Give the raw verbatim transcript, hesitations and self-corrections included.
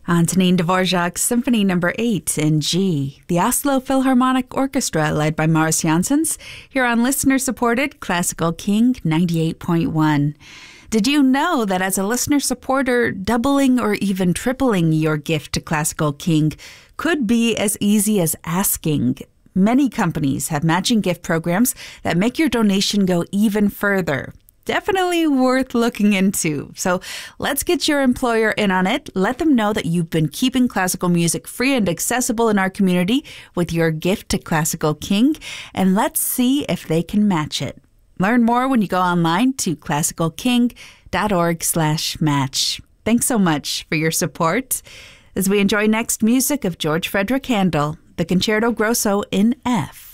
Antonin Dvorak's Symphony Number eight in G, the Oslo Philharmonic Orchestra led by Marius Jansons, here on listener-supported Classical King ninety-eight point one. Did you know that as a listener supporter, doubling or even tripling your gift to Classical King could be as easy as asking? Many companies have matching gift programs that make your donation go even further. Definitely worth looking into. So let's get your employer in on it. Let them know that you've been keeping classical music free and accessible in our community with your gift to Classical King, and let's see if they can match it. Learn more when you go online to classical king dot org slash match. Thanks so much for your support. As we enjoy next music of George Frederick Handel, the Concerto Grosso in F.